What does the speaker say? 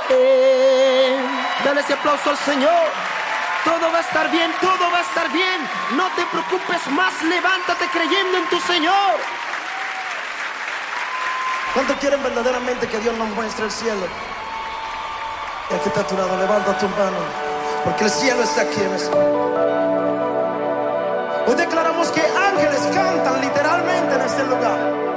Dale ese aplauso al Señor. Todo va a estar bien, todo va a estar bien. No te preocupes más, levántate creyendo en tu Señor. ¿Cuántos quieren verdaderamente que Dios nos muestre el cielo? Y aquí está a tu lado, levanta tu mano, porque el cielo está aquí en este. Hoy declaramos que ángeles cantan literalmente en este lugar.